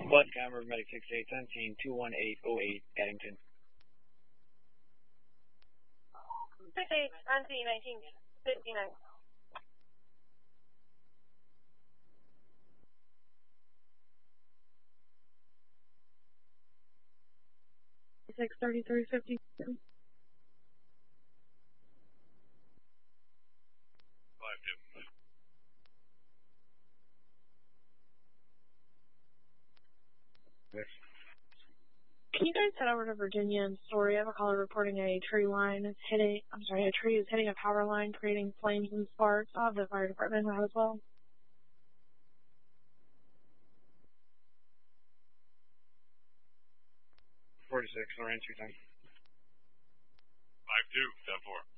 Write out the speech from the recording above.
Bud Camera, Medic 6817, 21808, Eddington. 6817, 1959. 63350. 5-2. Can you guys head over to Virginia and Story? I have a caller reporting a tree is hitting a power line, creating flames and sparks. I'll have the fire department out as well. 46, Lorraine, 2 times. 5-2, 10-4.